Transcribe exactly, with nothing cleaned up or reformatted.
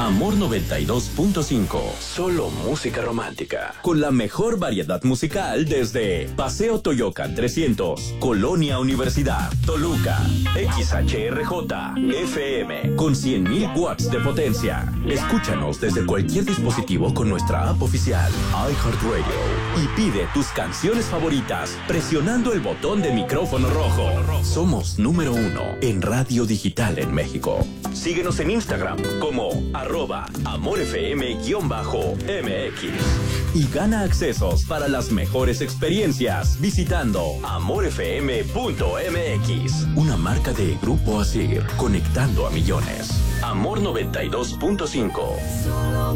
Amor noventa y dos punto cinco. Solo música romántica. Con la mejor variedad musical desde Paseo Toyocan trescientos, Colonia Universidad, Toluca, X H R J, F M, con cien mil watts de potencia. Escúchanos desde cualquier dispositivo con nuestra app oficial, iHeartRadio, y pide tus canciones favoritas presionando el botón de micrófono rojo. Somos número uno en radio digital en México. Síguenos en Instagram como arroba amorfm-M X y gana accesos para las mejores experiencias visitando amorfm punto M X, una marca de Grupo Asir, conectando a millones. Amor noventa y dos punto cinco.